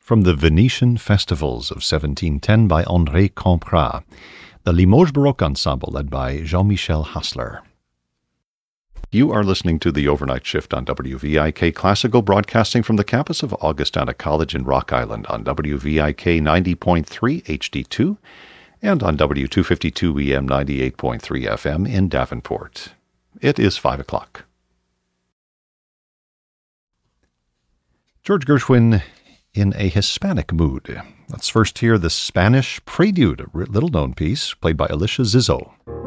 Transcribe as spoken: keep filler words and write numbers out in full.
from the Venetian Festivals of seventeen ten by André Comprat, the Limoges Baroque Ensemble led by Jean-Michel Hassler. You are listening to The Overnight Shift on W V I K Classical, broadcasting from the campus of Augustana College in Rock Island on W V I K ninety point three H D two and on W two fifty-two E M ninety-eight point three F M in Davenport. It is five o'clock. George Gershwin in a Hispanic mood. Let's first hear the Spanish Prelude, a little-known piece played by Alicia Zizzo.